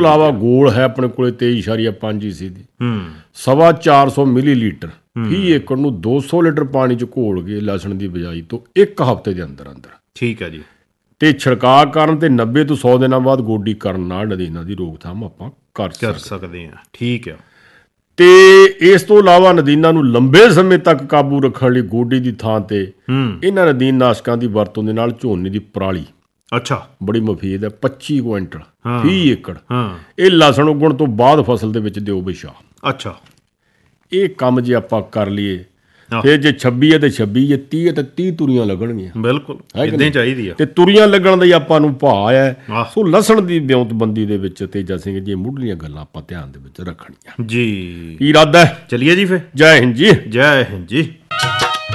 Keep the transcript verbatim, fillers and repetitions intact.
ਇਲਾਵਾ ਗੋਲ ਹੈ ਆਪਣੇ ਕੋਲ ਤੇਈ ਇਸ਼ਾਰੀਆ ਪੰਜ ਈਸੀ ਦੀ ਹੂੰ ਸਵਾ ਚਾਰ ਸੌ ਮਿਲੀ ਲੀਟਰ ਫੀ ਏਕੜ ਨੂੰ ਦੋ ਸੌ ਲੀਟਰ ਪਾਣੀ 'ਚ ਘੋਲ ਕੇ ਲਸਣ ਦੀ ਬਿਜਾਈ ਤੋਂ ਇੱਕ ਹਫ਼ਤੇ ਦੇ ਅੰਦਰ ਅੰਦਰ ਠੀਕ ਹੈ ਜੀ ਤੇ ਛਿੜਕਾਅ ਕਰਨ ਤੇ ਨੱਬੇ ਤੋਂ ਸੌ ਦਿਨਾਂ ਬਾਅਦ ਗੋਡੀ ਕਰਨ ਨਾਲ ਨਦੀਨਾਂ ਦੀ ਰੋਕਥਾਮ ਆਪਾਂ ਕਰ ਕਰ ਸਕਦੇ ਹਾਂ। ਠੀਕ ਆ। ਤੇ ਇਸ ਤੋਂ ਇਲਾਵਾ ਨਦੀਨਾਂ ਨੂੰ ਲੰਬੇ ਸਮੇਂ ਤੱਕ ਕਾਬੂ ਰੱਖਣ ਲਈ ਗੋਡੀ ਦੀ ਥਾਂ ਤੇ ਇਹਨਾਂ ਨਦੀਨ ਨਾਸ਼ਕਾਂ ਦੀ ਵਰਤੋਂ ਦੇ ਨਾਲ ਝੋਨੇ ਦੀ ਪਰਾਲੀ ਅੱਛਾ ਬੜੀ ਮਫੀਦ ਹੈ ਪੱਚੀ ਕੁਇੰਟਲ ਵੀਹ ਏਕੜ ਇਹ ਲਸਣ ਉਗਣ ਤੋਂ ਬਾਅਦ ਫਸਲ ਦੇ ਵਿੱਚ ਦਿਓ ਵਿਛਾ। ਅੱਛਾ ਇਹ ਕੰਮ ਜੇ ਆਪਾਂ ਕਰ ਲਈਏ ਫਿਰ ਜੇ ਛੱਬੀ ਹੈ ਤੇ ਛੱਬੀ ਜੇ ਤੀਹ ਹੈ ਤੇ ਤੀਹ ਤੁਰੀਆਂ ਲੱਗਣਗੀਆਂ। ਬਿਲਕੁਲ ਇੱਦਾਂ ਚਾਹੀਦੀ ਆ ਤੇ ਤੁਰੀਆਂ ਲੱਗਣ ਦਾ ਹੀ ਆਪਾਂ ਨੂੰ ਭਾਅ ਹੈ। ਸੋ ਲਸਣ ਦੀ ਵਿਉਂਤਬੰਦੀ ਦੇ ਵਿੱਚ ਤੇਜਾ ਸਿੰਘ ਜੀ ਮੁੱਢਲੀਆਂ ਗੱਲਾਂ ਆਪਾਂ ਧਿਆਨ ਦੇ ਵਿੱਚ ਰੱਖਣੀਆਂ ਜੀ। ਕੀ ਇਰਾਦਾ ਹੈ? ਚਲਿਏ ਜੀ ਫਿਰ। ਜੈ ਹਿੰਦ ਜੀ। ਜੈ ਹਿੰਦ ਜੀ।